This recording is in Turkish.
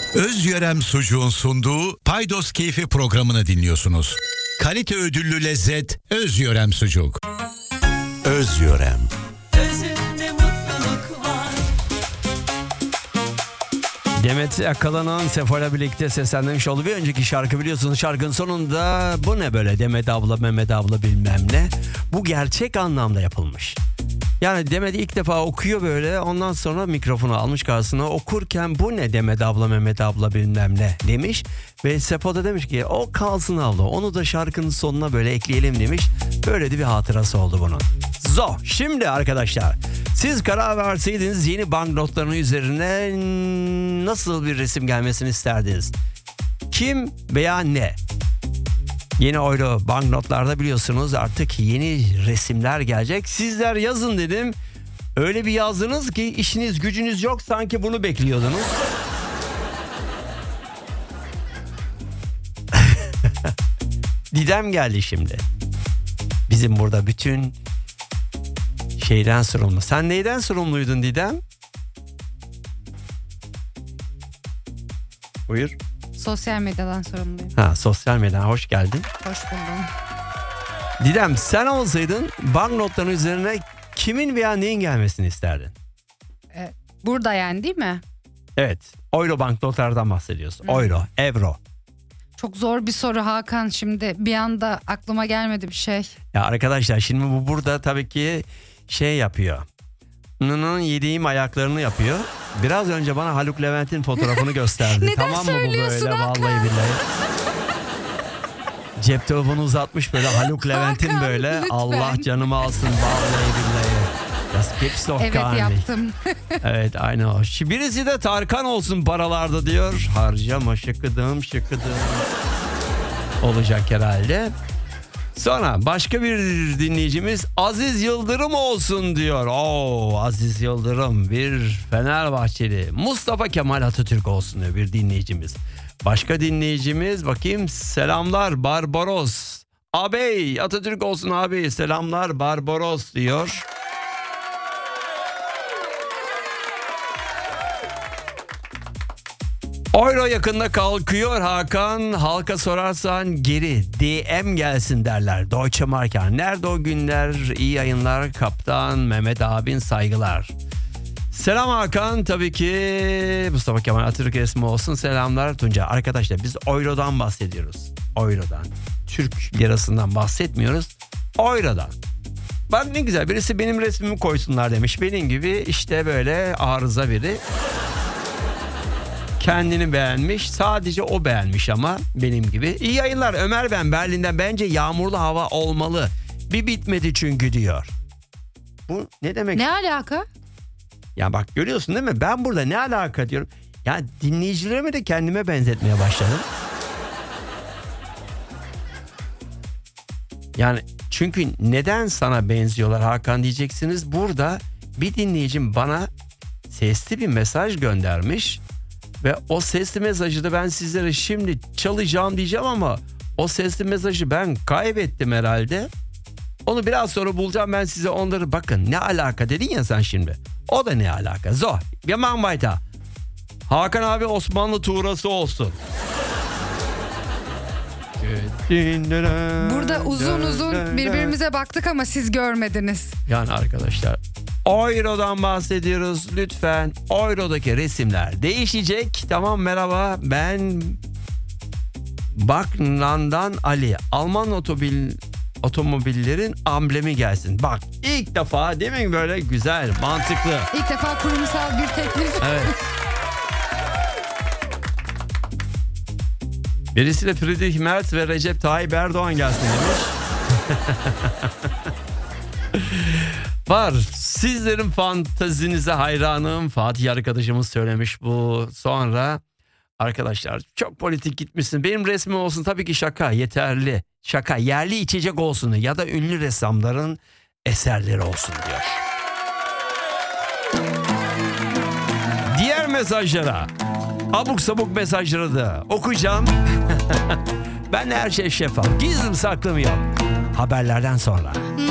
Özyörem Sucuğun sunduğu Paydos Keyfi programını dinliyorsunuz. Kalite ödüllü lezzet Özyörem Sucuk. Özyörem. Özünde mutluluk var. Demet Akalın'ın Sefo'yla birlikte seslendirmiş olduğu bir önceki şarkı, biliyorsunuz şarkının sonunda bu ne böyle Demet abla Mehmet abla bilmem ne. Bu gerçek anlamda yapılmış. Yani Demet ilk defa okuyor böyle, ondan sonra mikrofonu almış karşısına, okurken bu ne Demet abla Mehmet abla bilmem ne demiş. Ve Sefo da demiş ki o kalsın abla, onu da şarkının sonuna böyle ekleyelim demiş. Böyle de bir hatırası oldu bunun. Şimdi arkadaşlar, siz karar verseydiniz yeni banknotların üzerine nasıl bir resim gelmesini isterdiniz? Kim veya ne? Yeni euro banknotlarda biliyorsunuz artık yeni resimler gelecek. Sizler yazın dedim. Öyle bir yazdınız ki işiniz gücünüz yok, sanki bunu bekliyordunuz. Didem geldi şimdi. Bizim burada bütün şeyden sorumlu. Sen neyden sorumluydun Didem? Buyur. Sosyal medyadan sorumluyum. Sosyal medyadan hoş geldin. Hoş buldum. Didem, sen olsaydın banknotların üzerine kimin veya neyin gelmesini isterdin? Burada yani, değil mi? Evet. Euro banknotlardan bahsediyorsun. Euro. Çok zor bir soru Hakan, şimdi bir anda aklıma gelmedi bir şey. Ya arkadaşlar, şimdi bu burada tabii ki şey yapıyor. Nının yediğim ayaklarını yapıyor. Biraz önce bana Haluk Levent'in fotoğrafını gösterdi. Neden tamam mı bu söylüyorsun böyle Hakan? vallahi billahi. Cep telefonu uzatmış böyle Haluk Levent'in Hakan, böyle lütfen. Allah canımı alsın vallahi billahi. Evet, yaptım. Evet, aynı o. Birisi de Tarkan olsun paralarda diyor. Harcama şıkıdım. Olacak herhalde. Sonra başka bir dinleyicimiz Aziz Yıldırım olsun diyor. Aziz Yıldırım bir Fenerbahçeli. Mustafa Kemal Atatürk olsun diyor bir dinleyicimiz. Başka dinleyicimiz, bakayım, selamlar Barbaros. Ağabey Atatürk olsun abi, selamlar Barbaros diyor. Euro yakında kalkıyor Hakan. Halka sorarsan geri DM gelsin derler. Deutsche Mark. Nerede o günler? İyi yayınlar kaptan Mehmet abin, saygılar. Selam Hakan, tabii ki Mustafa Kemal Atatürk resmi olsun, selamlar Tunca. Arkadaşlar biz Euro'dan bahsediyoruz. Euro'dan. Türk lirasından bahsetmiyoruz. Euro'dan. Bak ne güzel, birisi benim resmimi koysunlar demiş. Benim gibi işte böyle arıza biri. Kendini beğenmiş. Sadece o beğenmiş ama benim gibi. İyi yayınlar Ömer, ben Berlin'den. Bence yağmurlu hava olmalı. Bir bitmedi çünkü diyor. Bu ne demek? Ne alaka? Ya bak, görüyorsun değil mi? Ben burada ne alaka diyorum. Ya dinleyicilerimi de kendime benzetmeye başladım. Yani çünkü neden sana benziyorlar Hakan diyeceksiniz. Burada bir dinleyicim bana sesli bir mesaj göndermiş. Ve o sesli mesajı da ben sizlere şimdi çalacağım diyeceğim ama o sesli mesajı ben kaybettim herhalde. Onu biraz sonra bulacağım ben size onları. Bakın ne alaka dedin ya sen şimdi. O da ne alaka? Yaman bayta. Hakan abi Osmanlı tuğrası olsun. Burada uzun birbirimize baktık ama siz görmediniz. Yani arkadaşlar, Euro'dan bahsediyoruz. Lütfen Euro'daki resimler değişecek. Tamam, merhaba, ben Baknan'dan Ali. Alman otomobillerin amblemi gelsin. Bak ilk defa, değil mi, böyle güzel, mantıklı. İlk defa kurumsal bir teklif. Evet. Birisi de Friedrich Merz ve Recep Tayyip Erdoğan gelsin demiş. Var. Sizlerin fantazinize hayranım. Fatih arkadaşımız söylemiş bu. Sonra arkadaşlar çok politik gitmişsin. Benim resmim olsun, tabii ki şaka, yeterli. Şaka, yerli içecek olsun ya da ünlü ressamların eserleri olsun diyor. Diğer mesajlara, abuk sabuk mesajları da okuyacağım. Ben her şey şeffaf, gizlim saklım yok. Haberlerden sonra.